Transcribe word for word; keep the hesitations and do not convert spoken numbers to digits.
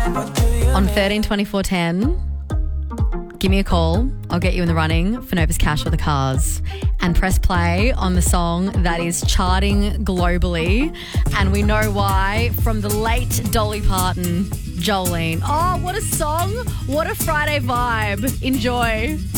On thirteen twenty-four ten, give me a call. I'll get you in the running for Nova's Cash or the Cars. And press play on the song that is charting globally. And we know why from the late Dolly Parton, Jolene. Oh, what a song. What a Friday vibe. Enjoy.